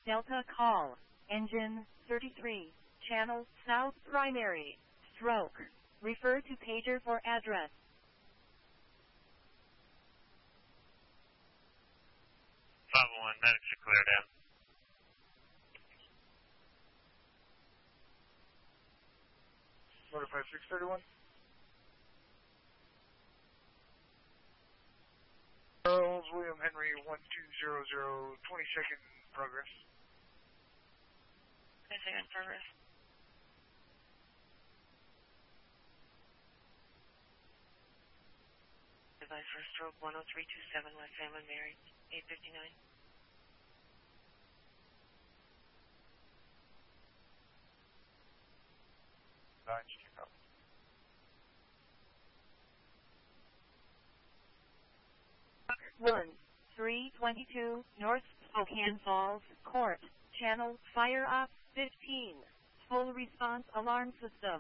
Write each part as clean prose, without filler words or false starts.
Delta call. Engine 33. Channel South Primary. Stroke. Refer to pager for address. 501, medics are cleared out. Motor 5631. Charles William Henry 1200, 22nd progress. 22nd progress. Advice for stroke 10327 West San Juan Mary, 859. One 322 North Spokane Falls Court. Channel Fire Up 15. Full response alarm system.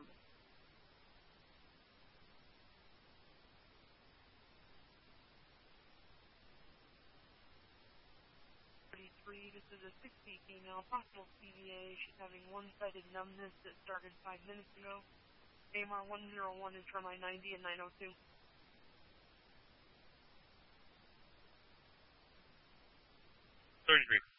33, this is a 60 female, possible CVA. She's having one-sided numbness that started 5 minutes ago. AMR 101 is from I-90 and 902. 33.